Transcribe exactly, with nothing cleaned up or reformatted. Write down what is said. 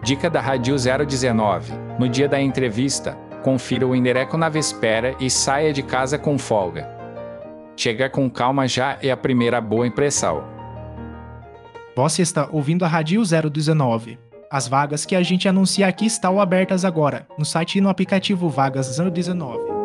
Dica da Rádio zero dezenove. No dia da entrevista, confira o endereço na véspera e saia de casa com folga. Chegar com calma já é a primeira boa impressão. Você está ouvindo a Rádio zero dezenove. As vagas que a gente anuncia aqui estão abertas agora, no site e no aplicativo Vagas zero dezenove.